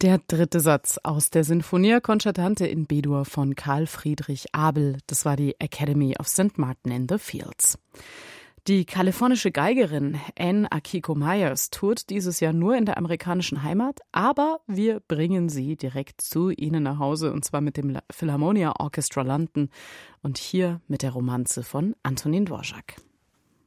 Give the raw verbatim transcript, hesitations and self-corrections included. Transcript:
Der dritte Satz aus der Sinfonia Concertante in B-Dur von Carl Friedrich Abel. Das war die Academy of Saint Martin in the Fields. Die kalifornische Geigerin Anne Akiko Myers tourt dieses Jahr nur in der amerikanischen Heimat, aber wir bringen sie direkt zu Ihnen nach Hause, und zwar mit dem Philharmonia Orchestra London und hier mit der Romanze von Antonin Dvorak.